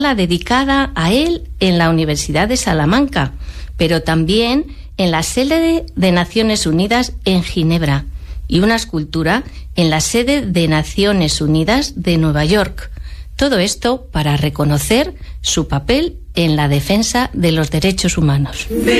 la dedicada a él en la Universidad de Salamanca, pero también en la sede de Naciones Unidas en Ginebra y una escultura en la sede de Naciones Unidas de Nueva York. Todo esto para reconocer su papel en la defensa de los derechos humanos.